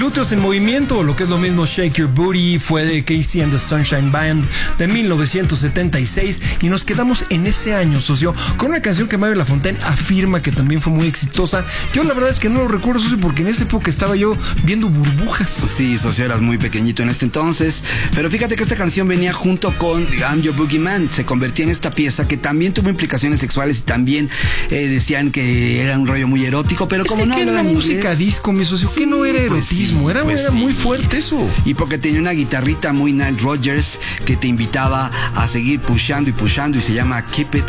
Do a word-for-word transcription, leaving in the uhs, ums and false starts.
Glúteos en Movimiento, o lo que es lo mismo Shake Your Booty, fue de Casey and the Sunshine Band de mil novecientos setenta y seis, y nos quedamos en ese año, socio, con una canción que Mario Lafontaine afirma que también fue muy exitosa. Yo la verdad es que no lo recuerdo, socio, porque en esa época estaba yo viendo Burbujas. Sí, socio, eras muy pequeñito en este entonces, pero fíjate que esta canción venía junto con I'm Your Boogeyman, se convertía en esta pieza que también tuvo implicaciones sexuales y también eh, decían que era un rollo muy erótico, pero es como que no era hablaban música inglés, disco, mi socio, sí, que no era pues erotismo, sí, era, pues era sí. muy fuerte eso. Y porque tenía una guitarrita muy Nile Rodgers que te invitaba a seguir pushando y pushando, y se llama Keep It